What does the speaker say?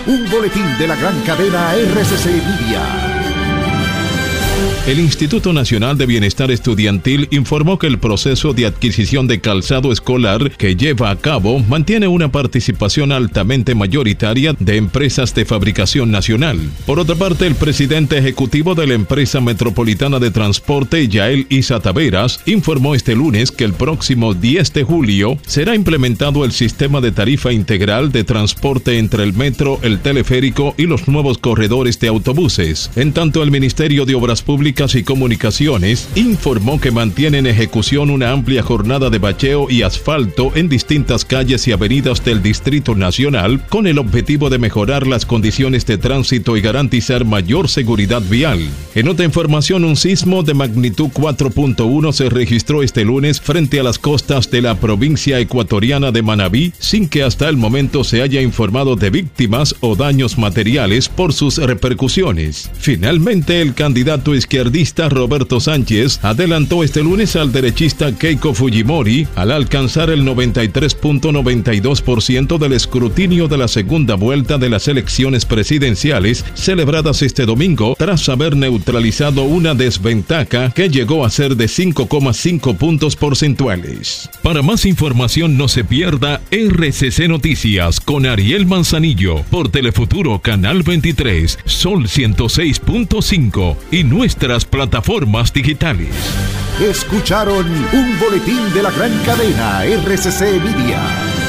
Un boletín de la gran cadena RCC Media. El Instituto Nacional de Bienestar Estudiantil informó que el proceso de adquisición de calzado escolar que lleva a cabo mantiene una participación altamente mayoritaria de empresas de fabricación nacional. Por otra parte, el presidente ejecutivo de la empresa metropolitana de transporte, Yael Isa Taveras, informó este lunes que el próximo 10 de julio será implementado el sistema de tarifa integral de transporte entre el metro, el teleférico y los nuevos corredores de autobuses. En tanto, el Ministerio de Obras Públicas y Comunicaciones informó que mantiene en ejecución una amplia jornada de bacheo y asfalto en distintas calles y avenidas del Distrito Nacional con el objetivo de mejorar las condiciones de tránsito y garantizar mayor seguridad vial. En otra información, un sismo de magnitud 4.1 se registró este lunes frente a las costas de la provincia ecuatoriana de Manabí, sin que hasta el momento se haya informado de víctimas o daños materiales por sus repercusiones. Finalmente, el candidato izquierdista Roberto Sánchez adelantó este lunes al derechista Keiko Fujimori al alcanzar el 93.92% del escrutinio de la segunda vuelta de las elecciones presidenciales celebradas este domingo, tras haber neutralizado una desventaja que llegó a ser de 5,5 puntos porcentuales. Para más información, no se pierda RCC Noticias con Ariel Manzanillo por Telefuturo Canal 23, Sol 106.5 y nuestras plataformas digitales. Escucharon un boletín de la gran cadena RCC Media.